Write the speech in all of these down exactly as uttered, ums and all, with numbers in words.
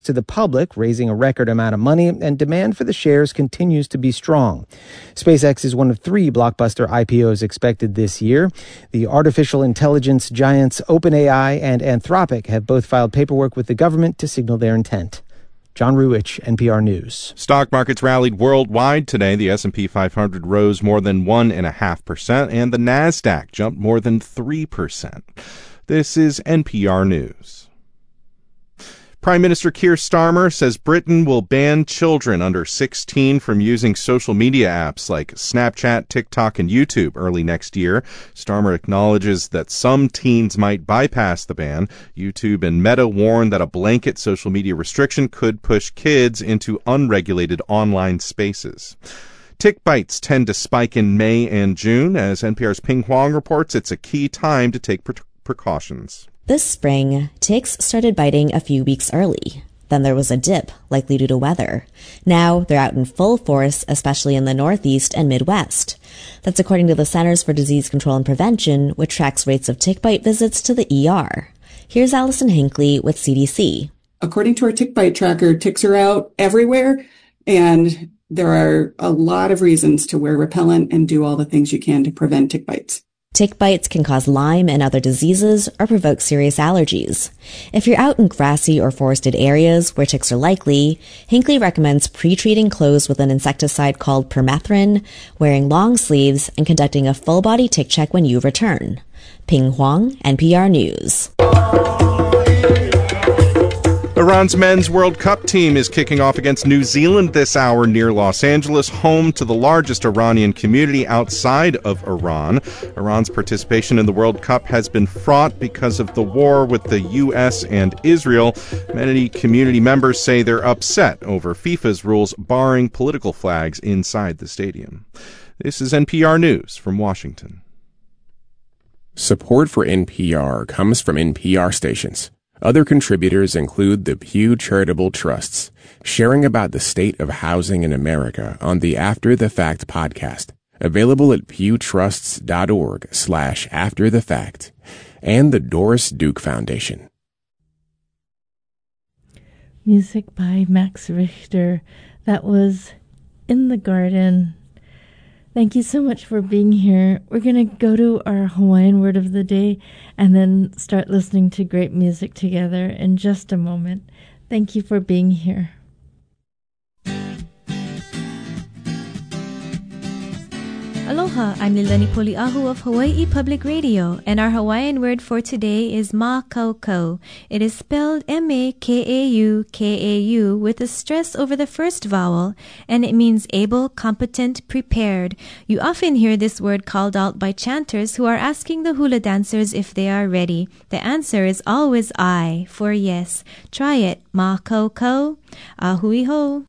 to the public, raising a record amount of money, and demand for the shares continues to be strong. SpaceX is one of three blockbuster I P Os expected this year. The artificial intelligence giants OpenAI and Anthropic have both filed paperwork with the government to signal their intent. John Ruwitch, N P R News. Stock markets rallied worldwide today. The S and P five hundred rose more than one point five percent, and the NASDAQ jumped more than three percent. This is N P R News. Prime Minister Keir Starmer says Britain will ban children under sixteen from using social media apps like Snapchat, TikTok, and YouTube early next year. Starmer acknowledges that some teens might bypass the ban. YouTube and Meta warn that a blanket social media restriction could push kids into unregulated online spaces. Tick bites tend to spike in May and June. As N P R's Ping Huang reports, it's a key time to take pre- precautions. This spring, ticks started biting a few weeks early. Then there was a dip, likely due to weather. Now they're out in full force, especially in the Northeast and Midwest. That's according to the Centers for Disease Control and Prevention, which tracks rates of tick bite visits to the E R. Here's Allison Hinckley with C D C. According to our tick bite tracker, ticks are out everywhere, and there are a lot of reasons to wear repellent and do all the things you can to prevent tick bites. Tick bites can cause Lyme and other diseases or provoke serious allergies. If you're out in grassy or forested areas where ticks are likely, Hinckley recommends pre-treating clothes with an insecticide called permethrin, wearing long sleeves, and conducting a full-body tick check when you return. Ping Huang, N P R News. Iran's men's World Cup team is kicking off against New Zealand this hour near Los Angeles, home to the largest Iranian community outside of Iran. Iran's participation in the World Cup has been fraught because of the war with the U S and Israel. Many community members say they're upset over FIFA's rules barring political flags inside the stadium. This is N P R News from Washington. Support for N P R comes from N P R stations. Other contributors include the Pew Charitable Trusts, sharing about the state of housing in America on the After the Fact podcast, available at pewtrusts.org slash after the fact, and the Doris Duke Foundation. Music by Max Richter. That was In the Garden. Thank you so much for being here. We're going to go to our Hawaiian word of the day and then start listening to great music together in just a moment. Thank you for being here. Aloha, I'm Lilani Poliahu of Hawaii Public Radio, and our Hawaiian word for today is Mākaukau. It is spelled M A K A U K A U with a stress over the first vowel, and it means able, competent, prepared. You often hear this word called out by chanters who are asking the hula dancers if they are ready. The answer is always I, for yes. Try it. Mākaukau. Ahui ho.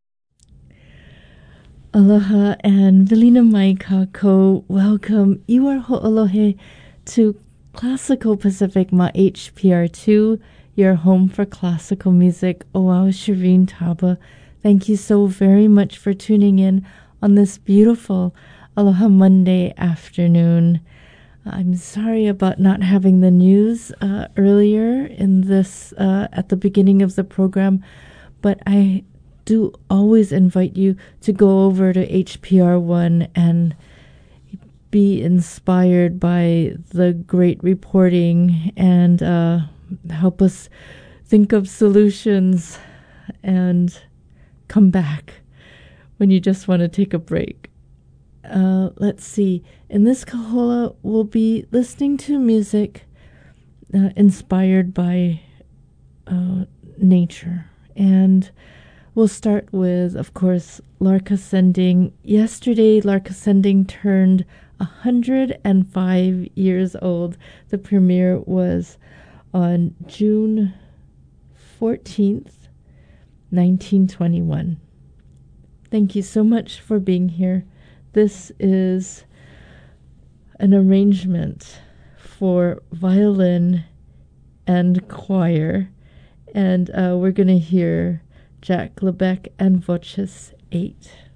Aloha and Velina mai kākou. Welcome. You are ho'olohe to Classical Pacific Ma H P R two, your home for classical music. Oau Shireen Taba. Thank you so very much for tuning in on this beautiful Aloha Monday afternoon. I'm sorry about not having the news uh, earlier in this, uh, at the beginning of the program, but I do always invite you to go over to H P R one and be inspired by the great reporting and uh, help us think of solutions and come back when you just want to take a break. Uh, let's see. In this kahola, we'll be listening to music uh, inspired by uh, nature. And we'll start with, of course, Larka Sending. Yesterday, Larka Sending turned one hundred five years old. The premiere was on June fourteenth, nineteen twenty-one. Thank you so much for being here. This is an arrangement for violin and choir, and uh, we're going to hear Jack Lebec and Voces eight.